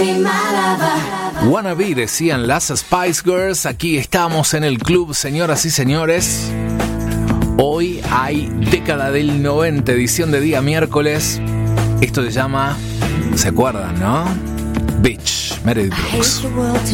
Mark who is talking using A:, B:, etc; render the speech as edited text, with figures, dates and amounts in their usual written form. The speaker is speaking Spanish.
A: Wannabe, decían las Spice Girls. Aquí estamos en el club, señoras y señores. Hoy hay década del 90, edición de día miércoles. Esto se llama, ¿se acuerdan, no? Bitch, Meredith Brooks.